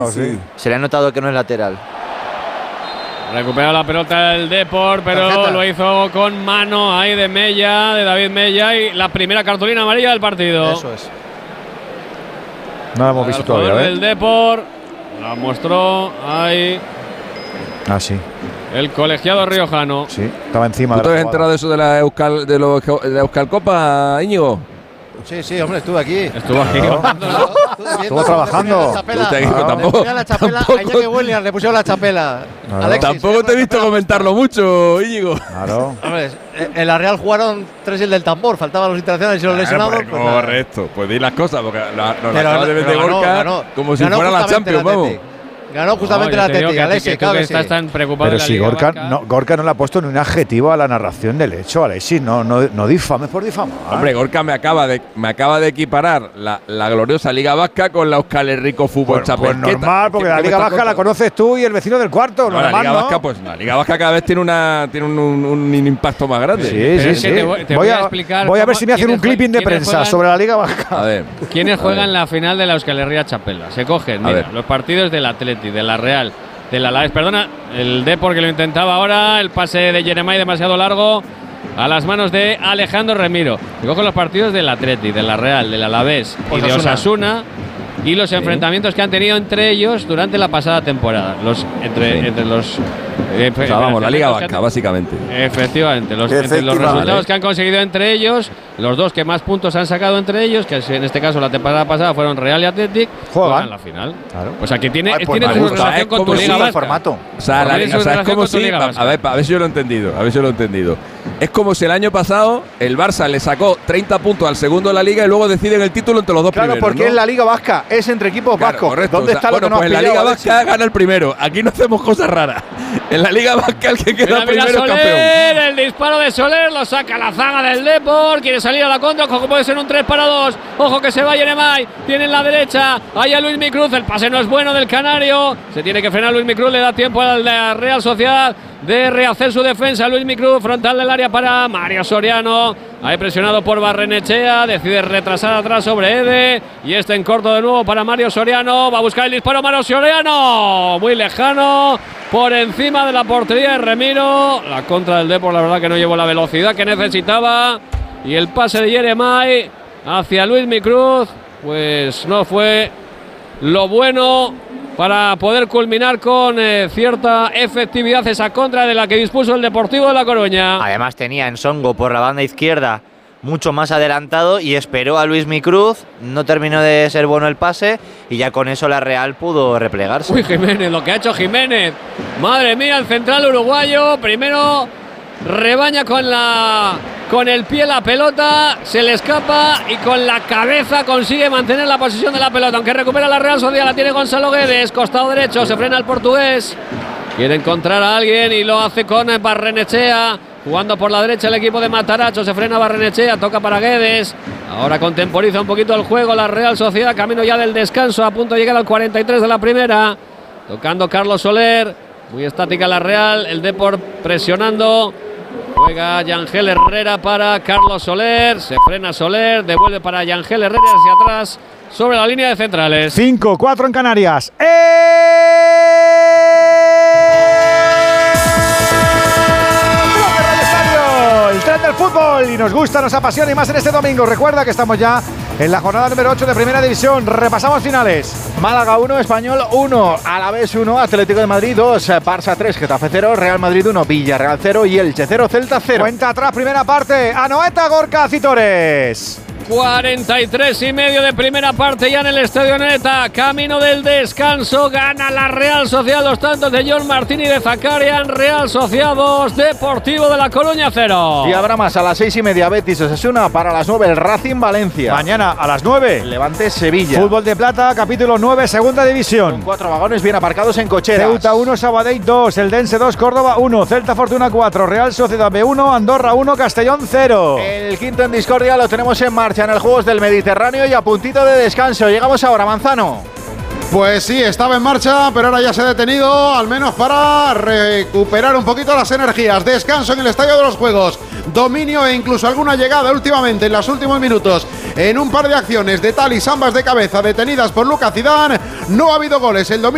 Sí. Se le ha notado que no es lateral. Recupera la pelota el Depor, pero Tarjeta. lo hizo con mano ahí de Mella, de David Mella, y la primera cartulina amarilla del partido. Eso es. No lo hemos visto todavía, El Depor la mostró ahí Ah, sí. el colegiado riojano. Sí, estaba encima ¿Tú de te la has enterado de eso de la Euskal Copa, Íñigo? Sí, hombre, estuve aquí. Estuvo aquí. Estuvo trabajando. Tampoco A Iñaki Williams le pusieron la chapela. Claro. Alexis, Tampoco te he visto comentarlo mucho, Íñigo. Claro. Hombre, en la Real jugaron 3 y el del tambor. Faltaban los internacionales y los lesionados. Pues, pues nada. correcto, pues di las cosas, porque nos Pero acabas de vender ganó, Gorka ganó. como si Ganó fuera la justamente Champions, el vamos. Atleti. Ganó justamente el Atleti, Alexis, tú que estás tan preocupado Pero de la si Liga Vasca. Gorka no le ha puesto ni un adjetivo a la narración del hecho, Alexis. No difames por difamar. Hombre, Gorka me acaba de equiparar la gloriosa Liga Vasca con la Euskal Herriko Fútbol Pues Championship. normal, porque la Liga Vasca la conoces tú y el vecino del cuarto. No, la Liga Vasca, pues la Liga Vasca cada vez tiene un impacto más grande. Sí. Te voy a explicar voy a ver cómo- si me hacen un quiénes clipping de juegan- prensa sobre la Liga Vasca. A ver. ¿Quiénes juegan la final de la Euskal Herria Chapela? Se cogen, A mira, ver. los partidos del Atleti, de la Real, del Alavés, perdona, el Depor que lo intentaba ahora, el pase de Jeremai demasiado largo a las manos de Alejandro Remiro. Se cogen los partidos del Atleti, de la Real, del Alavés y de Osasuna y los enfrentamientos que han tenido entre ellos durante la pasada temporada. Entre los O sea, vamos, la Liga Vasca, básicamente. Efectivamente, entre los resultados que han conseguido entre ellos, los dos que más puntos han sacado entre ellos, que en este caso la temporada pasada fueron Real y Athletic, juegan la final. Claro. Pues aquí tiene, Ay, pues tiene me tu gusta, relación con tu Liga Vasca. formato. O sea, Tiene su es relación como con tu si. Liga Vasca. A ver si yo lo he entendido. Es como si el año pasado el Barça le sacó 30 puntos al segundo de la Liga y luego deciden el título entre los dos Claro, primeros. porque ¿no? es la Liga Vasca, es entre equipos Claro, vascos. correcto. ¿Dónde O sea, está lo que bueno, nos pues en la pillado, Liga Alexis? Vasca gana el primero. Aquí no hacemos cosas raras. En la Liga Vasca el que queda Mira primero es campeón. Soler, el disparo de Soler, lo saca la zaga del Depor, quiere salir a la contra, ojo que puede ser un 3-2, ojo que se va Jeremai, tiene en la derecha, ahí a Luis Micruz, el pase no es bueno del Canario, se tiene que frenar Luis Micruz, le da tiempo a la Real Sociedad de rehacer su defensa. Luis Micruz, frontal del área para Mario Soriano, ahí presionado por Barrenechea, decide retrasar atrás sobre Ede, y este en corto de nuevo para Mario Soriano, va a buscar el disparo Mario Soriano, muy lejano, por encima de la portería de Remiro. La contra del Depor, la verdad que no llevó la velocidad que necesitaba, y el pase de Jeremai hacia Luis Micruz pues no fue lo bueno para poder culminar con cierta efectividad esa contra de la que dispuso el Deportivo de La Coruña. Además tenía en Songo por la banda izquierda mucho más adelantado y esperó a Luis Micruz, no terminó de ser bueno el pase y ya con eso la Real pudo replegarse. Uy, Jiménez, lo que ha hecho Jiménez. Madre mía, el central uruguayo. Primero rebaña con el pie la pelota, se le escapa y con la cabeza consigue mantener la posición de la pelota. Aunque recupera la Real Sociedad, la tiene Gonzalo Guedes, costado derecho, se frena el portugués. Quiere encontrar a alguien y lo hace con Barrenechea. Jugando por la derecha el equipo de Mataracho, se frena Barrenechea, toca para Guedes. Ahora contemporiza un poquito el juego la Real Sociedad, camino ya del descanso, a punto de llegar al 43 de la primera. Tocando Carlos Soler, muy estática la Real, el Depor presionando. Juega Yangel Herrera para Carlos Soler, se frena Soler, devuelve para Yangel Herrera hacia atrás sobre la línea de centrales. 5-4 en Canarias. El tren del fútbol y nos gusta, nos apasiona y más en este domingo. Recuerda que estamos ya en la jornada número 8 de Primera División. Repasamos finales. Málaga 1, Español 1, Alavés 1, Atlético de Madrid 2, Barça 3, Getafe 0, Real Madrid 1, Villarreal 0 y Elche 0, Celta 0. Cuenta atrás, primera parte. Anoeta, Gorka, Citores. 43,5 de primera parte ya en el Estadio Neta. Camino del descanso. Gana la Real Sociedad. Los tantos de John Martín y de Zakarian. Real Sociedad 2, Deportivo de La Coruña 0. Y habrá más a las 6:30 Betis Osasuna, para las 9 el Racing Valencia. Mañana a las 9. Levante Sevilla. Fútbol de Plata, capítulo 9, Segunda División. Con 4 vagones bien aparcados en cocheras. Ceuta 1, Sabadell 2, Eldense 2, Córdoba 1, Celta Fortuna 4, Real Sociedad B1, Andorra 1, Castellón 0. El quinto en discordia lo tenemos en marcha en el Juegos del Mediterráneo y a puntito de descanso. Llegamos ahora, Manzano. Pues sí, estaba en marcha, pero ahora ya se ha detenido, al menos para recuperar un poquito las energías. Descanso en el Estadio de los Juegos, dominio e incluso alguna llegada últimamente en los últimos minutos en un par de acciones de Talis, ambas de cabeza, detenidas por Lucas Zidane. No ha habido goles, el dominio